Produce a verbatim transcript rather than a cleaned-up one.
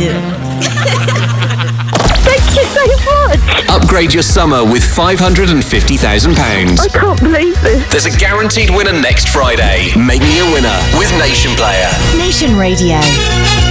do. Thank you so much. Upgrade your summer with five hundred fifty thousand pounds. I can't believe this. There's a guaranteed winner next Friday. Make me a winner with Nation Player. Nation Radio.